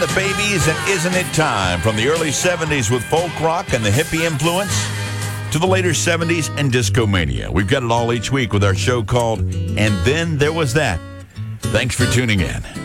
The Babies and Isn't It Time, from the early 70s with folk rock and the hippie influence to the later 70s and disco mania. We've got it all each week with our show called And Then There Was That. Thanks for tuning in.